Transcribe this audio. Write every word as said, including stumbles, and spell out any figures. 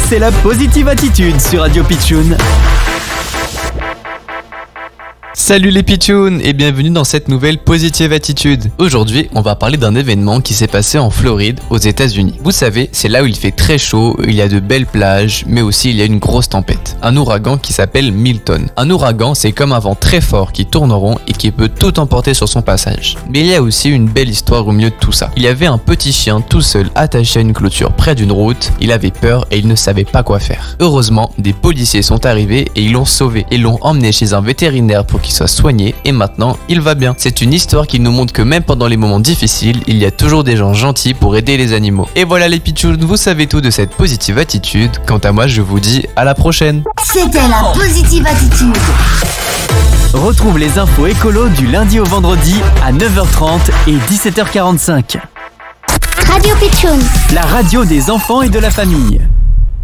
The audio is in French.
c'est la Positive Attitude sur Radio Pitchoun. Salut les pitchouns et bienvenue dans cette nouvelle Positive Attitude. Aujourd'hui, on va parler d'un événement qui s'est passé en Floride, aux États-Unis. Vous savez, c'est là où il fait très chaud, il y a de belles plages, mais aussi il y a une grosse tempête. Un ouragan qui s'appelle Milton. Un ouragan, c'est comme un vent très fort qui tourne rond et qui peut tout emporter sur son passage. Mais il y a aussi une belle histoire au milieu de tout ça. Il y avait un petit chien tout seul attaché à une clôture près d'une route. Il avait peur et il ne savait pas quoi faire. Heureusement, des policiers sont arrivés et ils l'ont sauvé et l'ont emmené chez un vétérinaire pour qu'il soit soigné et maintenant il va bien. C'est une histoire qui nous montre que même pendant les moments difficiles, il y a toujours des gens gentils pour aider les animaux. Et voilà les pitchouns, vous savez tout de cette Positive Attitude. Quant à moi, je vous dis à la prochaine. C'était la Positive Attitude. Retrouve les infos écolo du lundi au vendredi à neuf heures trente et dix-sept heures quarante-cinq. Radio Pitchoun. La radio des enfants et de la famille.